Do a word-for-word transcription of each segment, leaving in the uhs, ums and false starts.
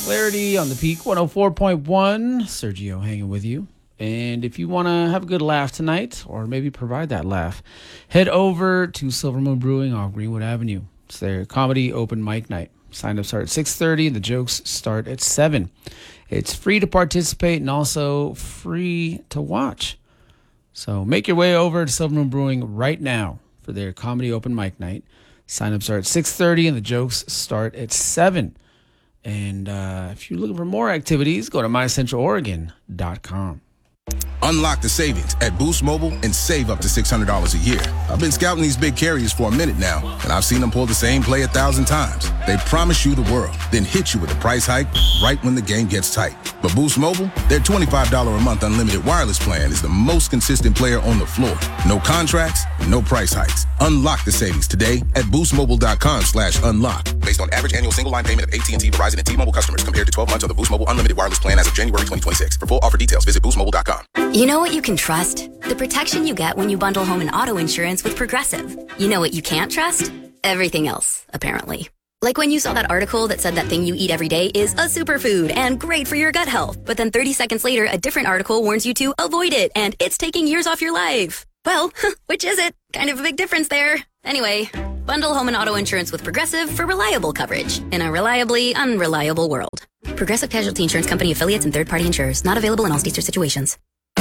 Clarity on the Peak one oh four point one. Sergio hanging with you. And if you want to have a good laugh tonight, or maybe provide that laugh, head over to Silver Moon Brewing on Greenwood Avenue. It's their comedy open mic night. Sign-ups start at six thirty and the jokes start at seven. It's free to participate and also free to watch. So make your way over to Silver Moon Brewing right now for their comedy open mic night. Sign-ups start at six thirty and the jokes start at seven. And uh, if you're looking for more activities, go to my central oregon dot com. Unlock the savings at Boost Mobile and save up to six hundred dollars a year. I've been scouting these big carriers for a minute now, and I've seen them pull the same play a thousand times. They promise you the world, then hit you with a price hike right when the game gets tight. But Boost Mobile, their twenty-five dollars a month unlimited wireless plan is the most consistent player on the floor. No contracts, no price hikes. Unlock the savings today at boostmobile.com slash unlock. Based on average annual single line payment of A T and T, Verizon, and T-Mobile customers compared to twelve months of the Boost Mobile unlimited wireless plan as of January twenty twenty-six. For full offer details, visit boost mobile dot com. You know what you can trust? The protection you get when you bundle home and auto insurance with Progressive. You know what you can't trust? Everything else, apparently. Like when you saw that article that said that thing you eat every day is a superfood and great for your gut health. But then thirty seconds later, a different article warns you to avoid it and it's taking years off your life. Well, which is it? Kind of a big difference there. Anyway, bundle home and auto insurance with Progressive for reliable coverage in a reliably unreliable world. Progressive Casualty Insurance Company affiliates and third-party insurers. Not available in all states or situations.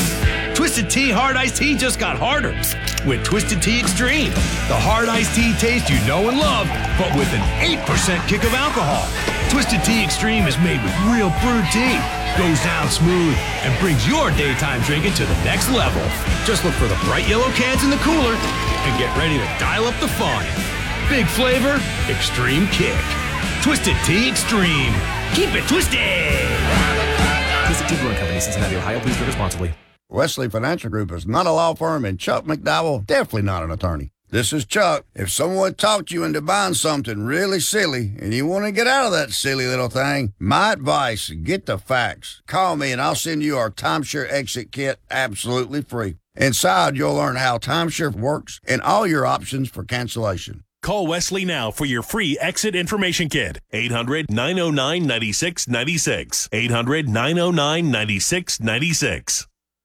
Twisted Tea Hard Iced Tea just got harder with Twisted Tea Extreme. The hard iced tea taste you know and love, but with an eight percent kick of alcohol. Twisted Tea Extreme is made with real brewed tea, goes down smooth, and brings your daytime drinking to the next level. Just look for the bright yellow cans in the cooler and get ready to dial up the fun. Big flavor, extreme kick. Twisted Tea Extreme. Keep it twisted! Twisted Tea Brewing Company, Cincinnati, Ohio. Please drink responsibly. Wesley Financial Group is not a law firm, and Chuck McDowell definitely not an attorney. This is Chuck. If someone talked you into buying something really silly and you want to get out of that silly little thing, my advice, get the facts. Call me and I'll send you our timeshare exit kit absolutely free. Inside, you'll learn how timeshare works and all your options for cancellation. Call Wesley now for your free exit information kit. eight hundred, nine oh nine, nine six nine six. eight hundred, nine oh nine, nine six nine six.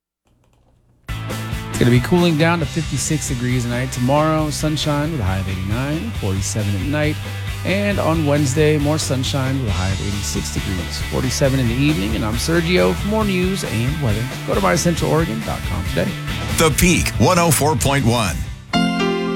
It's going to be cooling down to fifty-six degrees tonight. Tomorrow, sunshine with a high of eighty-nine, forty-seven at night. And on Wednesday, more sunshine with a high of eighty-six degrees, forty-seven in the evening. And I'm Sergio. For more news and weather, go to my central oregon dot com today. The Peak one oh four point one.